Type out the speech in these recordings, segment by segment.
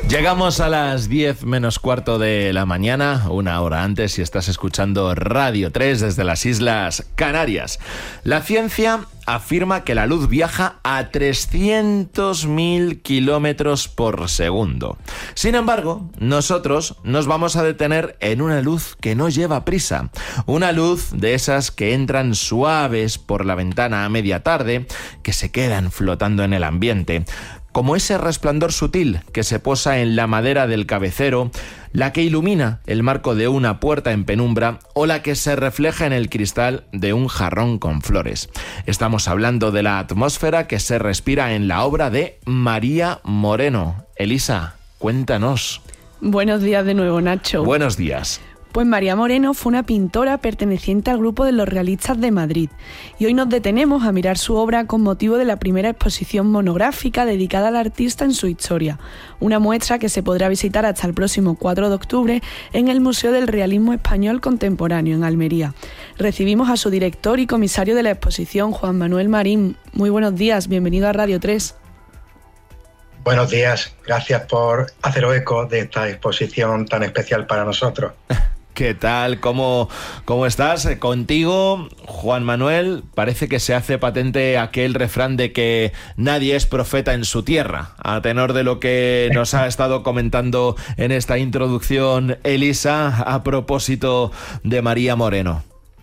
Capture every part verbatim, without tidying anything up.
Llegamos a las diez menos cuarto de la mañana, una hora antes, si estás escuchando Radio tres desde las Islas Canarias. La ciencia afirma que la luz viaja a trescientos mil kilómetros por segundo. Sin embargo, nosotros nos vamos a detener en una luz que no lleva prisa. Una luz de esas que entran suaves por la ventana a media tarde, que se quedan flotando en el ambiente. Como ese resplandor sutil que se posa en la madera del cabecero, la que ilumina el marco de una puerta en penumbra o la que se refleja en el cristal de un jarrón con flores. Estamos hablando de la atmósfera que se respira en la obra de María Moreno. Elisa, cuéntanos. Buenos días de nuevo, Nacho. Buenos días. Pues María Moreno fue una pintora perteneciente al grupo de los realistas de Madrid y hoy nos detenemos a mirar su obra con motivo de la primera exposición monográfica dedicada al artista en su historia, una muestra que se podrá visitar hasta el próximo cuatro de octubre en el Museo del Realismo Español Contemporáneo en Almería. Recibimos a su director y comisario de la exposición, Juan Manuel Marín. Muy buenos días, bienvenido a Radio tres. Buenos días, gracias por haceros eco de esta exposición tan especial para nosotros. ¿Qué tal? ¿Cómo, cómo estás? Contigo, Juan Manuel, parece que se hace patente aquel refrán de que nadie es profeta en su tierra, a tenor de lo que nos ha estado comentando en esta introducción Elisa a propósito de María Moreno.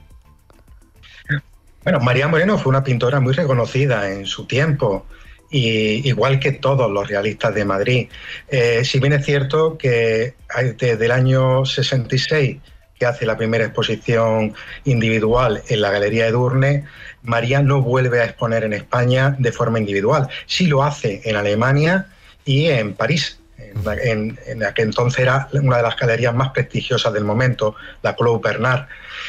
Bueno, María Moreno fue una pintora muy reconocida en su tiempo, y igual que todos los realistas de Madrid. Eh, si bien es cierto que desde el año sesenta y seis, que hace la primera exposición individual en la Galería Edurne, María no vuelve a exponer en España de forma individual. Sí lo hace en Alemania y en París, en, en, en la que entonces era una de las galerías más prestigiosas del momento, la Claude Bernard,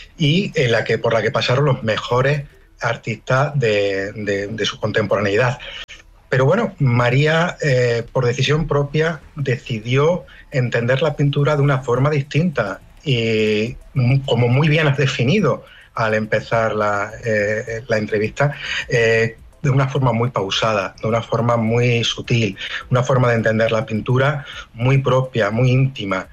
y en la que, por la que pasaron los mejores artistas de, de, de su contemporaneidad. Pero bueno, María, eh, por decisión propia, decidió entender la pintura de una forma distinta y, como muy bien has definido al empezar la, eh, la entrevista, eh, de una forma muy pausada, de una forma muy sutil, una forma de entender la pintura muy propia, muy íntima.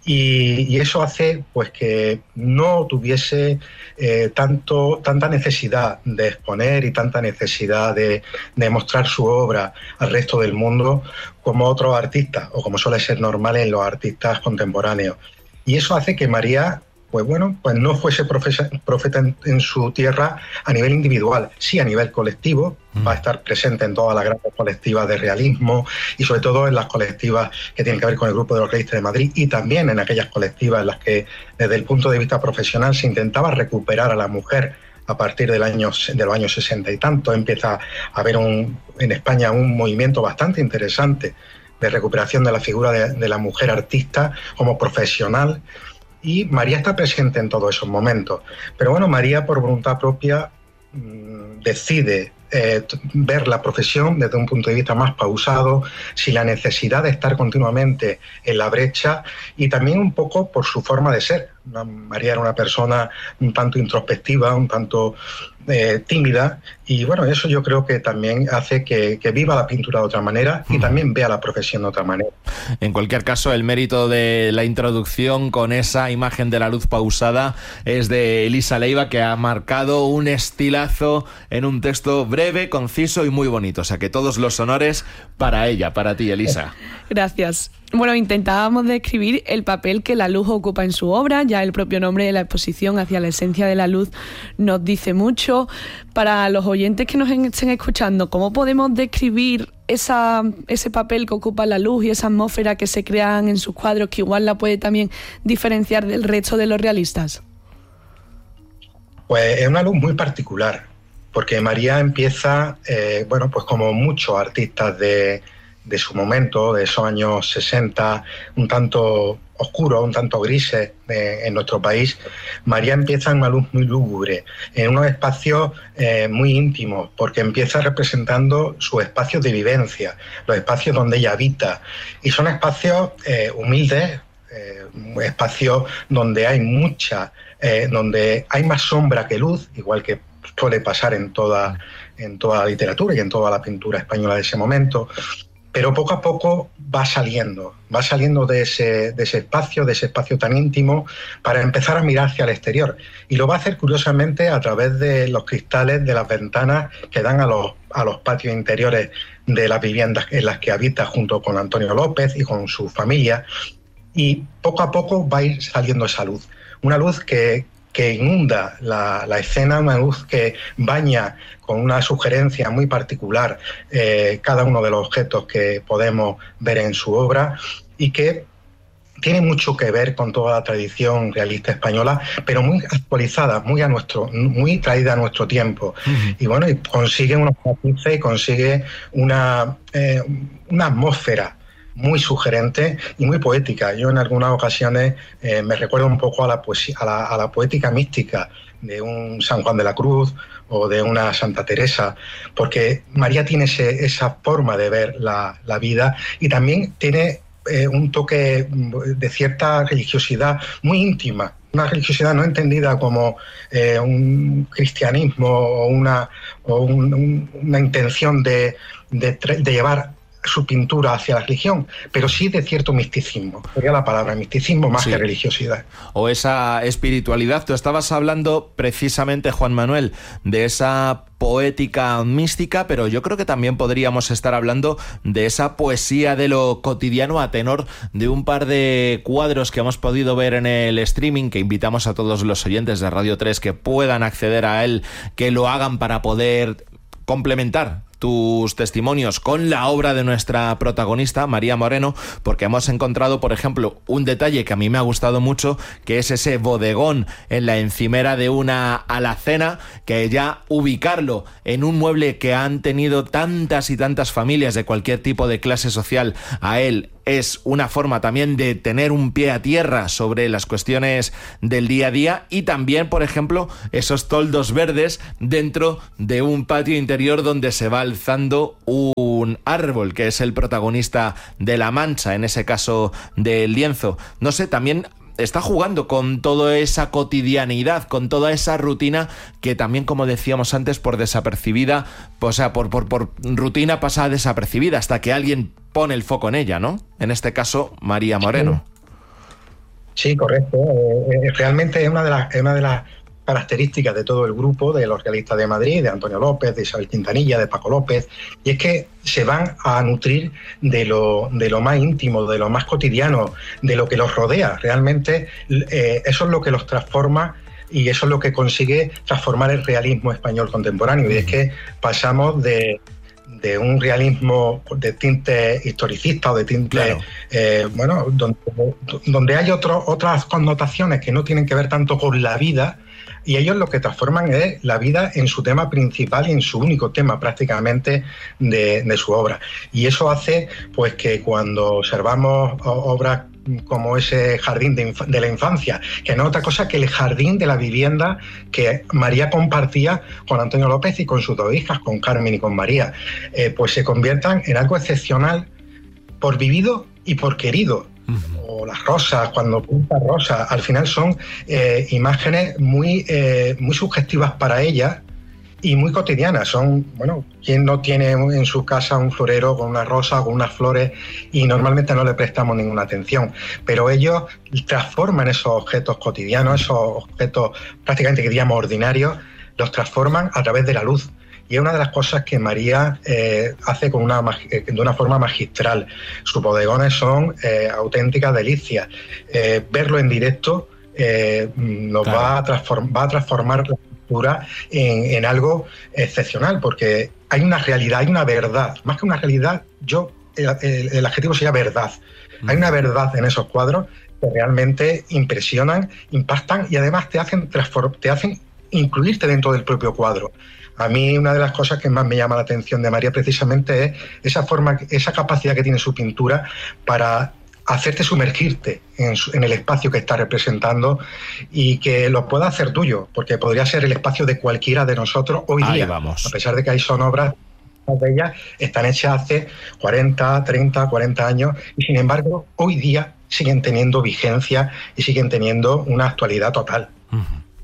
Y, y eso hace pues que no tuviese eh, tanto, tanta necesidad de exponer y tanta necesidad de, de mostrar su obra al resto del mundo como otros artistas, o como suele ser normal en los artistas contemporáneos. Y eso hace que María, pues bueno, pues no fuese profesa, profeta en, en su tierra a nivel individual, sí a nivel colectivo. Mm. Va a estar presente en todas las grandes colectivas de realismo y sobre todo en las colectivas que tienen que ver con el Grupo de los Realistas de Madrid, y también en aquellas colectivas en las que desde el punto de vista profesional se intentaba recuperar a la mujer. A partir del año, de los años sesenta y tanto empieza a haber un, en España un movimiento bastante interesante de recuperación de la figura de, de la mujer artista como profesional. Y María está presente en todos esos momentos. Pero bueno, María, por voluntad propia, mmm, decide eh, ver la profesión desde un punto de vista más pausado, sin la necesidad de estar continuamente en la brecha, y también un poco por su forma de ser. María era una persona un tanto introspectiva, un tanto eh, tímida, y bueno, eso yo creo que también hace que, que viva la pintura de otra manera y también vea la profesión de otra manera. En cualquier caso, el mérito de la introducción con esa imagen de la luz pausada es de Elisa Leiva, que ha marcado un estilazo en un texto breve, conciso y muy bonito. O sea que todos los honores para ella, para ti, Elisa. Gracias. Bueno, intentábamos describir el papel que la luz ocupa en su obra. Ya el propio nombre de la exposición, Hacia la esencia de la luz, nos dice mucho. Para los oyentes que nos estén escuchando, ¿cómo podemos describir esa, ese papel que ocupa la luz y esa atmósfera que se crean en sus cuadros, que igual la puede también diferenciar del resto de los realistas? Pues es una luz muy particular, porque María empieza, eh, bueno, pues como muchos artistas de... de su momento, de esos años sesenta, un tanto oscuros, un tanto grises de, en nuestro país. María empieza en una luz muy lúgubre, en unos espacios eh, muy íntimos, porque empieza representando sus espacios de vivencia, los espacios donde ella habita, y son espacios eh, humildes, eh, espacios donde hay mucha, eh, donde hay más sombra que luz, igual que suele pasar en toda, en toda la literatura y en toda la pintura española de ese momento. pero poco a poco va saliendo, va saliendo de ese, de ese espacio, de ese espacio tan íntimo, para empezar a mirar hacia el exterior. Y lo va a hacer curiosamente a través de los cristales de las ventanas que dan a los, a los patios interiores de las viviendas en las que habita junto con Antonio López y con su familia. Y poco a poco va a ir saliendo esa luz, una luz que, que inunda la, la escena, una luz que baña con una sugerencia muy particular eh, cada uno de los objetos que podemos ver en su obra, y que tiene mucho que ver con toda la tradición realista española, pero muy actualizada, muy a nuestro, muy traída a nuestro tiempo. Uh-huh. Y bueno, y consigue unos matices y consigue una, eh, una atmósfera muy sugerente y muy poética. Yo en algunas ocasiones eh, me recuerdo un poco a la, poesía, a, la, a la poética mística de un San Juan de la Cruz o de una Santa Teresa, porque María tiene ese, esa forma de ver la, la vida, y también tiene eh, un toque de cierta religiosidad muy íntima, una religiosidad no entendida como eh, un cristianismo o una, o un, un, una intención de, de, de llevar su pintura hacia la religión, pero sí de cierto misticismo. Sería la palabra misticismo más sí. que religiosidad. O esa espiritualidad. Tú estabas hablando precisamente, Juan Manuel, de esa poética mística, pero yo creo que también podríamos estar hablando de esa poesía de lo cotidiano a tenor de un par de cuadros que hemos podido ver en el streaming, que invitamos a todos los oyentes de Radio tres que puedan acceder a él, que lo hagan para poder complementar tus testimonios con la obra de nuestra protagonista, María Moreno, porque hemos encontrado, por ejemplo, un detalle que a mí me ha gustado mucho, que es ese bodegón en la encimera de una alacena, que ya ubicarlo en un mueble que han tenido tantas y tantas familias de cualquier tipo de clase social a él, es una forma también de tener un pie a tierra sobre las cuestiones del día a día. Y también, por ejemplo, esos toldos verdes dentro de un patio interior donde se va alzando un árbol, que es el protagonista de la mancha, en ese caso del lienzo. No sé, también está jugando con toda esa cotidianidad, con toda esa rutina que también, como decíamos antes, por desapercibida, o sea, por, por, por rutina pasa desapercibida hasta que alguien pone el foco en ella, ¿no? En este caso, María Moreno. Sí, sí, correcto. Eh, realmente es una de las, es una de las características de todo el grupo, de los realistas de Madrid, de Antonio López, de Isabel Quintanilla, de Paco López, y es que se van a nutrir de lo, de lo más íntimo, de lo más cotidiano, de lo que los rodea. Realmente eh, eso es lo que los transforma, y eso es lo que consigue transformar el realismo español contemporáneo. Y es que pasamos de, de un realismo de tinte historicista o de tinte, claro. eh, bueno, donde, donde hay otro, otras connotaciones que no tienen que ver tanto con la vida, y ellos lo que transforman es la vida en su tema principal y en su único tema prácticamente de, de su obra. Y eso hace pues que cuando observamos obras como ese jardín de, inf- de la infancia, que no es otra cosa que el jardín de la vivienda que María compartía con Antonio López y con sus dos hijas, con Carmen y con María, eh, pues se conviertan en algo excepcional por vivido y por querido. Uh-huh. O las rosas, cuando pinta rosas, al final son eh, imágenes muy, eh, muy sugestivas para ella y muy cotidianas. Son, bueno, ¿quién no tiene en su casa un florero con una rosa, con unas flores, y normalmente no le prestamos ninguna atención? Pero ellos transforman esos objetos cotidianos, esos objetos prácticamente que diríamos ordinarios, los transforman a través de la luz. Y es una de las cosas que María eh, hace con una, de una forma magistral. Sus bodegones son eh, auténticas delicias. Eh, verlo en directo eh, nos claro. va, a transform, va a transformar la cultura en, en algo excepcional, porque hay una realidad, hay una verdad. Más que una realidad, yo el, el, el adjetivo sería verdad. Mm. Hay una verdad en esos cuadros que realmente impresionan, impactan y además te hacen, transform, te hacen incluirte dentro del propio cuadro. A mí una de las cosas que más me llama la atención de María precisamente es esa forma, esa capacidad que tiene su pintura para hacerte sumergirte en, su, en el espacio que está representando y que lo pueda hacer tuyo, porque podría ser el espacio de cualquiera de nosotros hoy Ahí día. Vamos. A pesar de que ahí son obras de ellas, están hechas hace cuarenta, treinta, cuarenta años y sin embargo hoy día siguen teniendo vigencia y siguen teniendo una actualidad total. Uh-huh.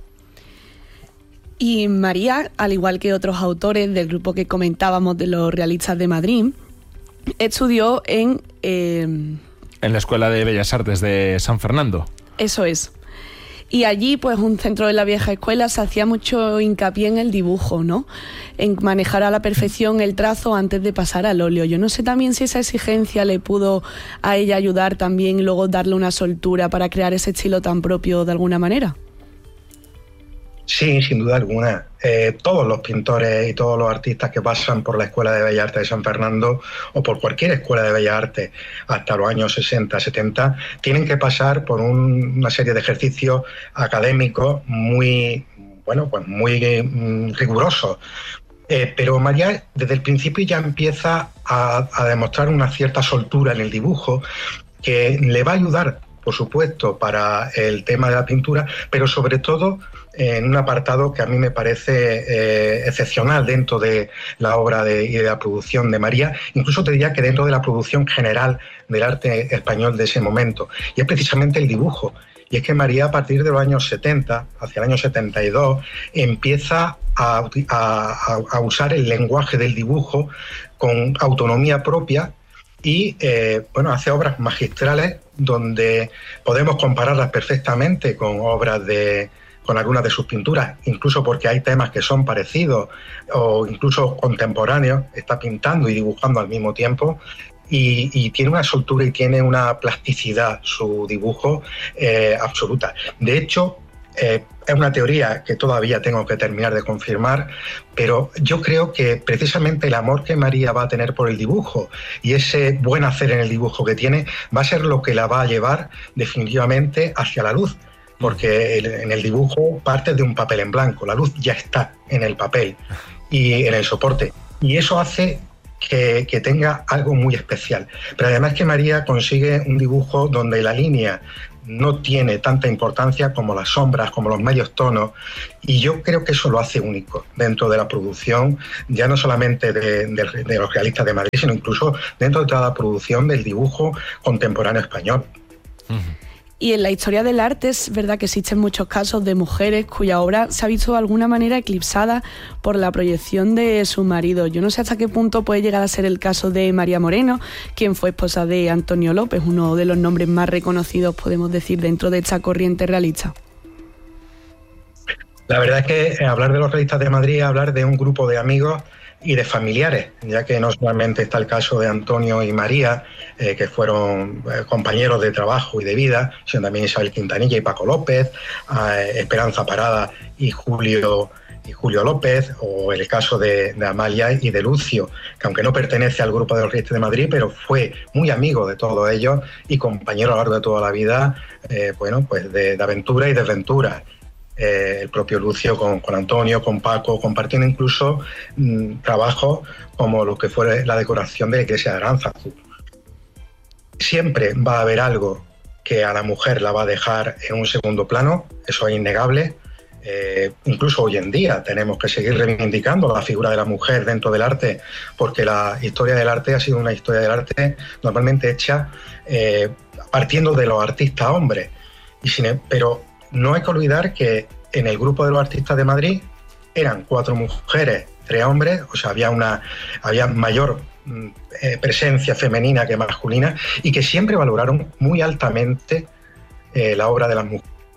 Y María, al igual que otros autores del grupo que comentábamos de los realistas de Madrid, estudió en... Eh, en la Escuela de Bellas Artes de San Fernando. Eso es. Y allí, pues un centro de la vieja escuela, se hacía mucho hincapié en el dibujo, ¿no? En manejar a la perfección el trazo antes de pasar al óleo. Yo no sé también si esa exigencia le pudo a ella ayudar también y luego darle una soltura para crear ese estilo tan propio de alguna manera. Sí, sin duda alguna. Eh, todos los pintores y todos los artistas que pasan por la Escuela de Bellas Artes de San Fernando o por cualquier escuela de Bellas Artes hasta los años sesenta, setenta, tienen que pasar por un, una serie de ejercicios académicos muy, bueno, pues muy mm, rigurosos. Eh, pero María desde el principio ya empieza a, a demostrar una cierta soltura en el dibujo que le va a ayudar, por supuesto, para el tema de la pintura, pero sobre todo en un apartado que a mí me parece eh, excepcional dentro de la obra de, y de la producción de María, incluso te diría que dentro de la producción general del arte español de ese momento, y es precisamente el dibujo. Y es que María, a partir de los años setenta, hacia el año setenta y dos, empieza a, a, a usar el lenguaje del dibujo con autonomía propia y eh, bueno, hace obras magistrales donde podemos compararlas perfectamente con obras de con algunas de sus pinturas, incluso porque hay temas que son parecidos o incluso contemporáneos, está pintando y dibujando al mismo tiempo. Y, y tiene una soltura y tiene una plasticidad su dibujo eh, absoluta. De hecho, eh, es una teoría que todavía tengo que terminar de confirmar, pero yo creo que precisamente el amor que María va a tener por el dibujo y ese buen hacer en el dibujo que tiene va a ser lo que la va a llevar definitivamente hacia la luz, porque en el dibujo parte de un papel en blanco, la luz ya está en el papel y en el soporte, y eso hace Que, que tenga algo muy especial. Pero además que María consigue un dibujo donde la línea no tiene tanta importancia como las sombras, como los medios tonos, y yo creo que eso lo hace único dentro de la producción, ya no solamente de, de, de los realistas de Madrid, sino incluso dentro de toda la producción del dibujo contemporáneo español. Uh-huh. Y en la historia del arte es verdad que existen muchos casos de mujeres cuya obra se ha visto de alguna manera eclipsada por la proyección de su marido. Yo no sé hasta qué punto puede llegar a ser el caso de María Moreno, quien fue esposa de Antonio López, uno de los nombres más reconocidos, podemos decir, dentro de esta corriente realista. La verdad es que hablar de los realistas de Madrid es hablar de un grupo de amigos y de familiares, ya que no solamente está el caso de Antonio y María, eh, que fueron eh, compañeros de trabajo y de vida, sino también Isabel Quintanilla y Paco López, eh, Esperanza Parada y Julio, y Julio López, o el caso de, de Amalia y de Lucio, que aunque no pertenece al grupo de los realistas de Madrid, pero fue muy amigo de todos ellos y compañero a lo largo de toda la vida, eh, bueno, pues de, de aventura y desventura. Eh, el propio Lucio con, con Antonio, con Paco, compartiendo incluso mmm, trabajos como lo que fue la decoración de la iglesia de Aránzazu. Siempre va a haber algo que a la mujer la va a dejar en un segundo plano, eso es innegable. Eh, incluso hoy en día tenemos que seguir reivindicando la figura de la mujer dentro del arte, porque la historia del arte ha sido una historia del arte normalmente hecha eh, partiendo de los artistas hombres, y sin, pero no hay que olvidar que en el grupo de los artistas de Madrid eran cuatro mujeres, tres hombres, o sea, había una había mayor eh, presencia femenina que masculina, y que siempre valoraron muy altamente eh, la obra de las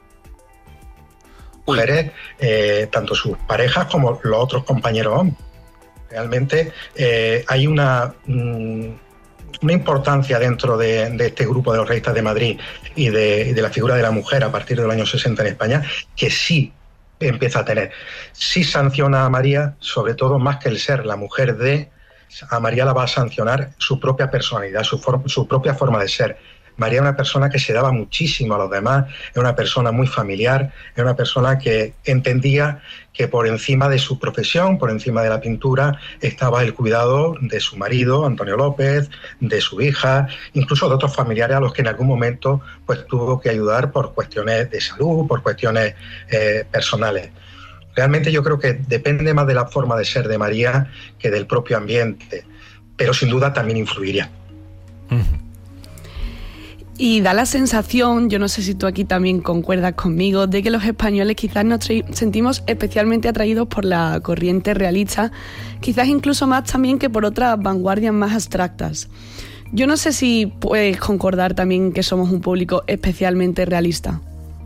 mujeres, eh, tanto sus parejas como los otros compañeros hombres. Realmente eh, hay una... Mmm, una importancia dentro de, de este grupo de los realistas de Madrid y de, de la figura de la mujer a partir de los años sesenta en España, que sí empieza a tener. Sí sanciona a María, sobre todo más que el ser la mujer de, a María la va a sancionar su propia personalidad, su, for, su propia forma de ser. María era una persona que se daba muchísimo a los demás, era una persona muy familiar, era una persona que entendía que por encima de su profesión, por encima de la pintura, estaba el cuidado de su marido, Antonio López, de su hija, incluso de otros familiares a los que en algún momento pues, tuvo que ayudar por cuestiones de salud, por cuestiones eh, personales. Realmente yo creo que depende más de la forma de ser de María que del propio ambiente, pero sin duda también influiría. Uh-huh. Y da la sensación, yo no sé si tú aquí también concuerdas conmigo, de que los españoles quizás nos sentimos especialmente atraídos por la corriente realista, quizás incluso más también que por otras vanguardias más abstractas. Yo no sé si puedes concordar también que somos un público especialmente realista.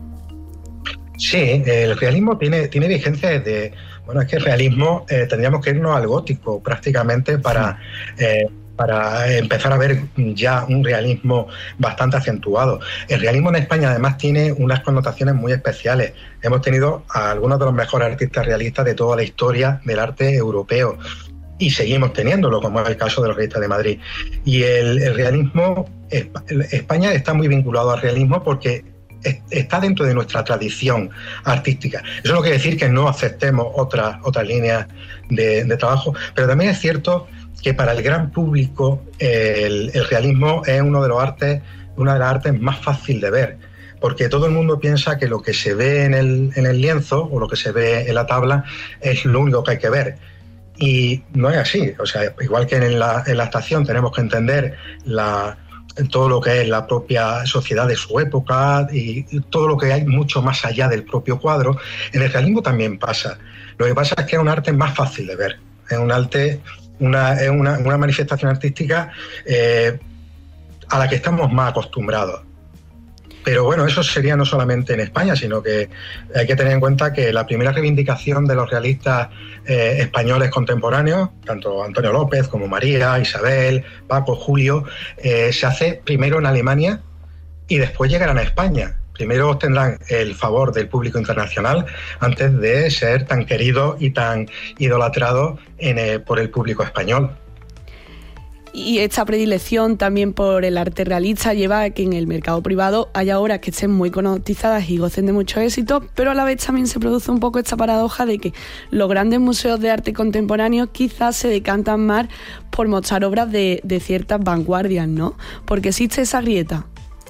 Sí, el realismo tiene, tiene vigencia desde... Bueno, es que el realismo eh, tendríamos que irnos al gótico prácticamente para... Eh, para empezar a ver ya un realismo bastante acentuado. El realismo en España además tiene unas connotaciones muy especiales. Hemos tenido a algunos de los mejores artistas realistas de toda la historia del arte europeo y seguimos teniéndolo, como es el caso de los realistas de Madrid. Y el, el realismo, España está muy vinculado al realismo porque está dentro de nuestra tradición artística. Eso no quiere decir que no aceptemos otras, otras líneas de, de trabajo, pero también es cierto que para el gran público el, el realismo es uno de los artes, una de las artes más fácil de ver, porque todo el mundo piensa que lo que se ve en el, en el lienzo o lo que se ve en la tabla es lo único que hay que ver. Y no es así. O sea, igual que en la, en la estación tenemos que entender la, todo lo que es la propia sociedad de su época y todo lo que hay mucho más allá del propio cuadro, en el realismo también pasa. Lo que pasa es que es un arte más fácil de ver. Es un arte... Una, es una, una manifestación artística eh, a la que estamos más acostumbrados. Pero bueno, eso sería no solamente en España, sino que hay que tener en cuenta que la primera reivindicación de los realistas eh, españoles contemporáneos, tanto Antonio López como María, Isabel, Paco, Julio, eh, se hace primero en Alemania y después llegarán a España. Primero obtendrán el favor del público internacional antes de ser tan queridos y tan idolatrados en el, por el público español. Y esta predilección también por el arte realista lleva a que en el mercado privado haya obras que estén muy cotizadas y gocen de mucho éxito, pero a la vez también se produce un poco esta paradoja de que los grandes museos de arte contemporáneo quizás se decantan más por mostrar obras de, de ciertas vanguardias, ¿no? Porque existe esa grieta.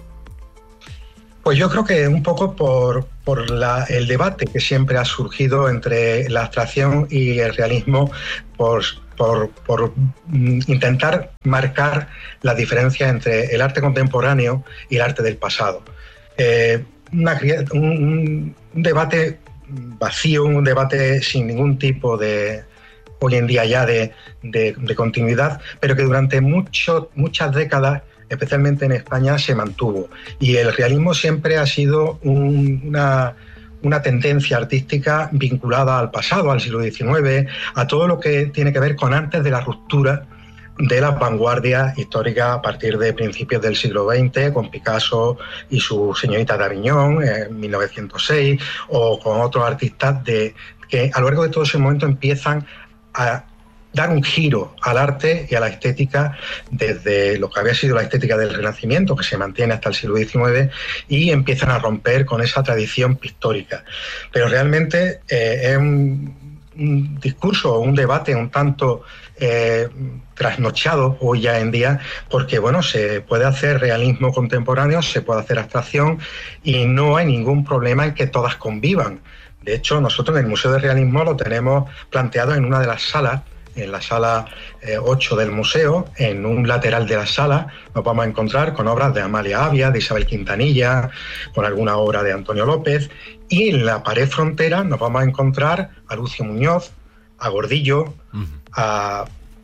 Pues yo creo que un poco por, por la, el debate que siempre ha surgido entre la abstracción y el realismo, por, por, por intentar marcar la diferencia entre el arte contemporáneo y el arte del pasado. Eh, una, un, un debate vacío, un debate sin ningún tipo de, hoy en día ya, de, de, de continuidad, pero que durante mucho, muchas décadas, especialmente en España, se mantuvo. Y el realismo siempre ha sido un, una, una tendencia artística vinculada al pasado, al siglo diecinueve, a todo lo que tiene que ver con antes de la ruptura de las vanguardias históricas a partir de principios del siglo veinte, con Picasso y su Señorita de Aviñón en mil novecientos seis, o con otros artistas de, que a lo largo de todo ese momento empiezan a dar un giro al arte y a la estética desde lo que había sido la estética del Renacimiento, que se mantiene hasta el siglo diecinueve, y empiezan a romper con esa tradición pictórica. Pero realmente eh, es un, un discurso, un debate un tanto eh, trasnochado hoy ya en día, porque bueno, se puede hacer realismo contemporáneo, se puede hacer abstracción y no hay ningún problema en que todas convivan. De hecho, nosotros en el Museo de Realismo lo tenemos planteado en una de las salas, en la sala eh, ocho del museo. En un lateral de la sala nos vamos a encontrar con obras de Amalia Avia, de Isabel Quintanilla, con alguna obra de Antonio López, y en la pared frontera nos vamos a encontrar a Lucio Muñoz, a Gordillo, uh-huh. a,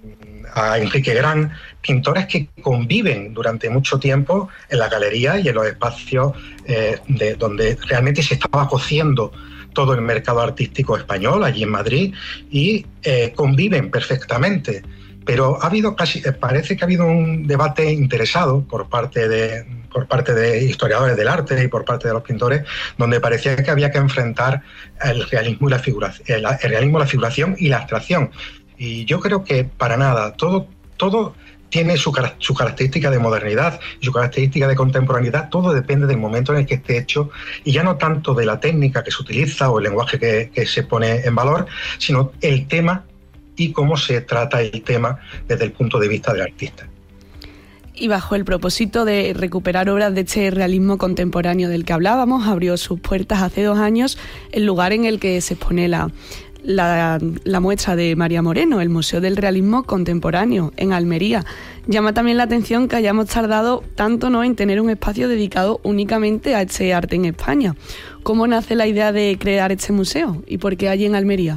a Enrique Gran, pintores que conviven durante mucho tiempo en la galería y en los espacios eh, de, donde realmente se estaba cociendo todo el mercado artístico español, allí en Madrid, y eh, conviven perfectamente. Pero ha habido casi, parece que ha habido un debate interesado por parte de, por parte de historiadores del arte y por parte de los pintores, donde parecía que había que enfrentar el realismo y la figuración, el, el realismo, la figuración y la abstracción. Y yo creo que para nada, todo, todo tiene su, su característica de modernidad y su característica de contemporaneidad. Todo depende del momento en el que esté hecho, y ya no tanto de la técnica que se utiliza o el lenguaje que, que se pone en valor, sino el tema y cómo se trata el tema desde el punto de vista del artista. Y bajo el propósito de recuperar obras de este realismo contemporáneo del que hablábamos, abrió sus puertas hace dos años el lugar en el que se expone la, la, la muestra de María Moreno, el Museo del Realismo Contemporáneo, en Almería. Llama también la atención que hayamos tardado tanto, ¿no?, en tener un espacio dedicado únicamente a este arte en España. ¿Cómo nace la idea de crear este museo y por qué allí en Almería?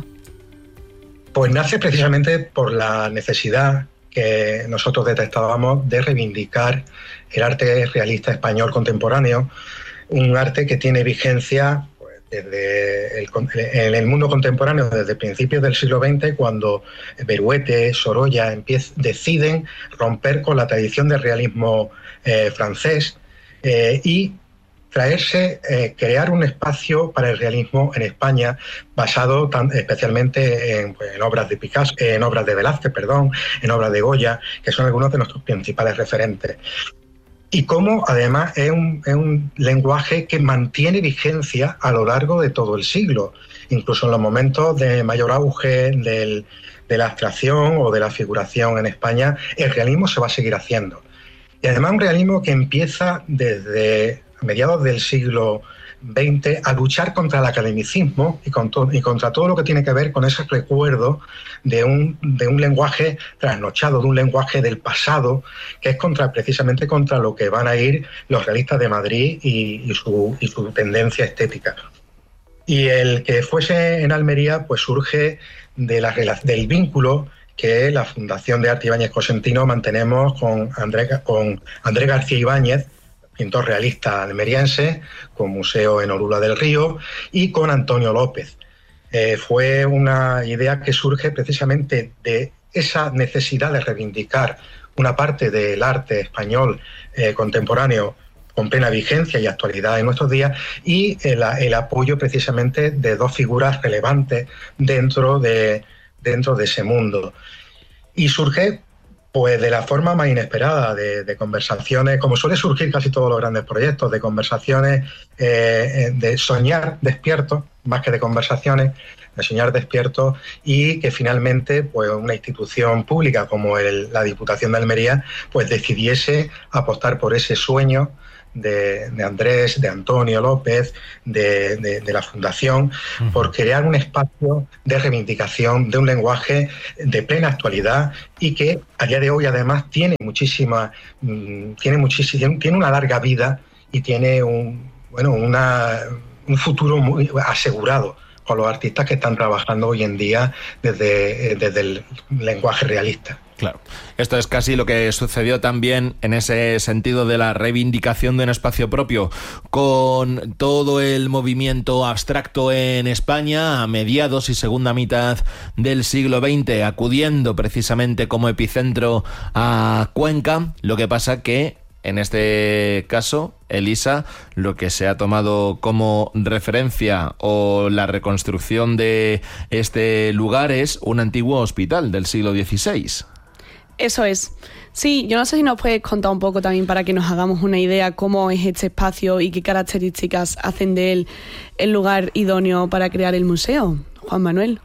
Pues nace precisamente por la necesidad que nosotros detectábamos de reivindicar el arte realista español contemporáneo, un arte que tiene vigencia pues, desde el, en el mundo contemporáneo desde principios del siglo veinte, cuando Beruete, Sorolla empieza, deciden romper con la tradición del realismo eh, francés eh, y traerse, eh, crear un espacio para el realismo en España basado tan, especialmente en, pues, en obras de Picasso, en obras de Velázquez, perdón, en obras de Goya, que son algunos de nuestros principales referentes. Y cómo además es un, es un lenguaje que mantiene vigencia a lo largo de todo el siglo, incluso en los momentos de mayor auge del, de la abstracción o de la figuración en España, el realismo se va a seguir haciendo. Y además un realismo que empieza desde a mediados del siglo veinte a luchar contra el academicismo y, con to- y contra todo lo que tiene que ver con ese recuerdo de un, de un lenguaje trasnochado, de un lenguaje del pasado, que es contra, precisamente contra lo que van a ir los realistas de Madrid y, y, su, y su tendencia estética. Y el que fuese en Almería pues surge de la, del vínculo que la Fundación de Arte Ibáñez Cosentino mantenemos con André, con André García Ibáñez, pintor realista almeriense, con museo en Orula del Río, y con Antonio López. Eh, fue una idea que surge precisamente de esa necesidad de reivindicar una parte del arte español eh, contemporáneo con plena vigencia y actualidad en nuestros días, y el, el apoyo precisamente de dos figuras relevantes dentro de, dentro de ese mundo. Y surge pues de la forma más inesperada, de, de conversaciones, como suele surgir casi todos los grandes proyectos, de conversaciones, eh, de soñar despiertos, más que de conversaciones, de soñar despiertos, y que finalmente pues una institución pública como el, la Diputación de Almería pues decidiese apostar por ese sueño De, de Andrés, de Antonio López, de, de, de la Fundación, uh-huh. por crear un espacio de reivindicación de un lenguaje de plena actualidad y que a día de hoy además tiene muchísima, tiene muchísima, tiene una larga vida y tiene un, bueno, una, un futuro muy asegurado con los artistas que están trabajando hoy en día desde, desde el lenguaje realista. Claro, esto es casi lo que sucedió también en ese sentido de la reivindicación de un espacio propio con todo el movimiento abstracto en España a mediados y segunda mitad del siglo veinte, acudiendo precisamente como epicentro a Cuenca. Lo que pasa que en este caso, Elisa, lo que se ha tomado como referencia o la reconstrucción de este lugar es un antiguo hospital del siglo dieciséis. Eso es. Sí, yo no sé si nos puedes contar un poco también para que nos hagamos una idea cómo es este espacio y qué características hacen de él el lugar idóneo para crear el museo, Juan Manuel.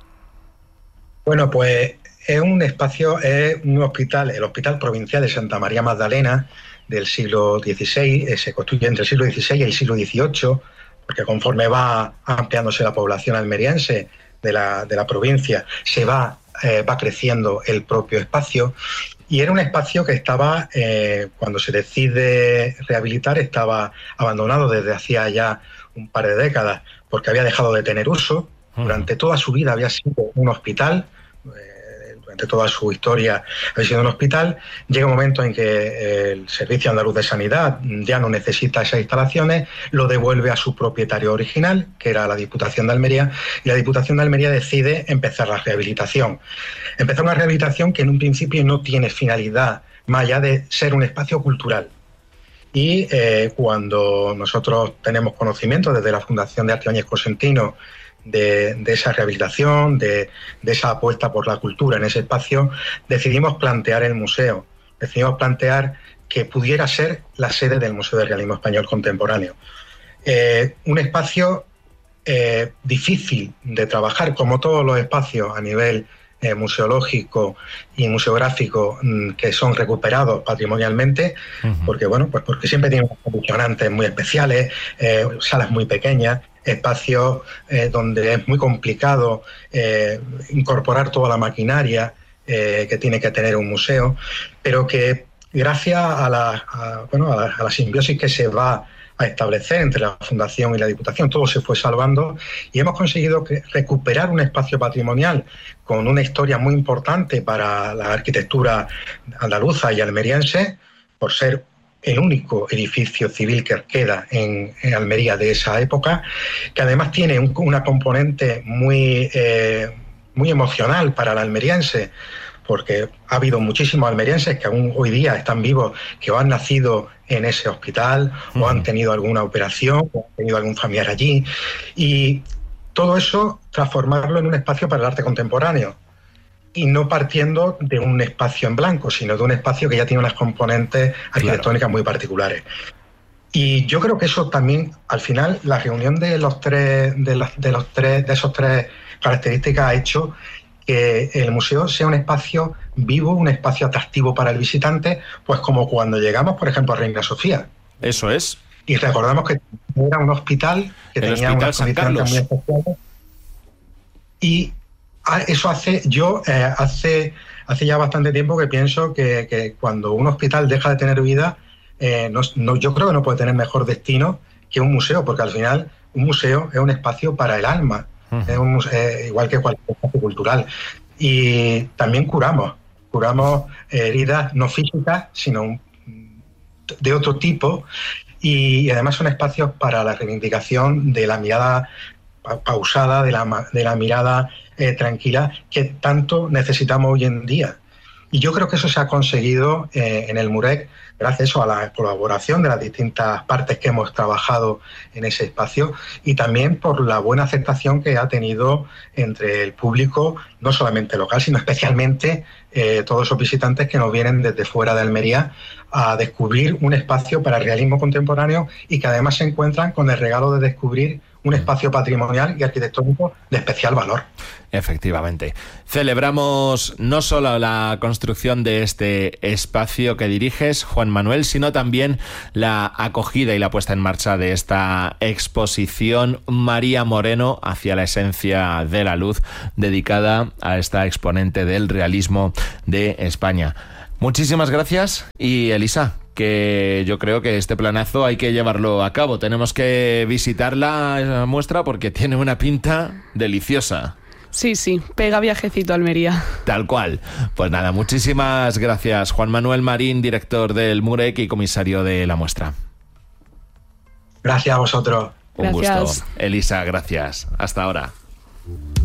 Bueno, pues es un espacio, es un hospital, el Hospital Provincial de Santa María Magdalena del siglo dieciséis, eh, se construye entre el siglo dieciséis y el siglo dieciocho, porque conforme va ampliándose la población almeriense de la, de la provincia, se va Eh, va creciendo el propio espacio, y era un espacio que estaba, eh, cuando se decide rehabilitar, estaba abandonado desde hacía ya un par de décadas porque había dejado de tener uso. Durante toda su vida había sido un hospital, eh, durante toda su historia había sido un hospital. Llega un momento en que el Servicio Andaluz de Sanidad ya no necesita esas instalaciones, lo devuelve a su propietario original, que era la Diputación de Almería, y la Diputación de Almería decide empezar la rehabilitación. Empezar una rehabilitación que en un principio no tiene finalidad más allá de ser un espacio cultural. Y eh, cuando nosotros tenemos conocimiento desde la Fundación de Arte Ibáñez Cosentino De, de esa rehabilitación, de, de esa apuesta por la cultura en ese espacio, decidimos plantear el museo, decidimos plantear que pudiera ser la sede del Museo del Realismo Español Contemporáneo. Eh, un espacio eh, difícil de trabajar, como todos los espacios a nivel eh, museológico y museográfico mmm, que son recuperados patrimonialmente, uh-huh. porque bueno, pues porque siempre tienen condicionantes muy especiales, eh, salas muy pequeñas. espacios eh, donde es muy complicado eh, incorporar toda la maquinaria eh, que tiene que tener un museo, pero que gracias a la, a, bueno, a la, a la simbiosis que se va a establecer entre la Fundación y la Diputación, todo se fue salvando y hemos conseguido que recuperar un espacio patrimonial con una historia muy importante para la arquitectura andaluza y almeriense, por ser el único edificio civil que queda en, en Almería de esa época, que además tiene un, una componente muy, eh, muy emocional para el almeriense, porque ha habido muchísimos almerienses que aún hoy día están vivos, que han nacido en ese hospital, uh-huh. o han tenido alguna operación, o han tenido algún familiar allí, y todo eso transformarlo en un espacio para el arte contemporáneo, y no partiendo de un espacio en blanco, sino de un espacio que ya tiene unas componentes arquitectónicas claro. muy particulares. Y yo creo que eso también, al final, la reunión de los tres, de, las, de los tres, de esos tres características ha hecho que el museo sea un espacio vivo, un espacio atractivo para el visitante, pues como cuando llegamos, por ejemplo, a Reina Sofía. Eso es. Y recordamos que era un hospital que el tenía unas condiciones muy especiales. Y eso hace, yo eh, hace, hace ya bastante tiempo que pienso que, que cuando un hospital deja de tener vida, eh, no, no, yo creo que no puede tener mejor destino que un museo, porque al final un museo es un espacio para el alma. Es un, eh, igual que cualquier espacio cultural. Y también curamos, curamos eh, heridas no físicas, sino un, de otro tipo, y, y además son espacios para la reivindicación de la mirada pa pausada, de la, de la mirada eh, tranquila, que tanto necesitamos hoy en día. Y yo creo que eso se ha conseguido eh, en el MUREC gracias a la colaboración de las distintas partes que hemos trabajado en ese espacio y también por la buena aceptación que ha tenido entre el público, no solamente local, sino especialmente eh, todos esos visitantes que nos vienen desde fuera de Almería a descubrir un espacio para el realismo contemporáneo y que además se encuentran con el regalo de descubrir un espacio patrimonial y arquitectónico de especial valor. Efectivamente. Celebramos no solo la construcción de este espacio que diriges, Juan Manuel, sino también la acogida y la puesta en marcha de esta exposición María Moreno hacia la esencia de la luz, dedicada a esta exponente del realismo de España. Muchísimas gracias y Elisa, que yo creo que este planazo hay que llevarlo a cabo. Tenemos que visitar la muestra porque tiene una pinta deliciosa. Sí, sí, pega viajecito a Almería. Tal cual. Pues nada, muchísimas gracias, Juan Manuel Marín, director del MUREC y comisario de la muestra. Gracias a vosotros. Un Gracias. gusto. Elisa, gracias. Hasta ahora.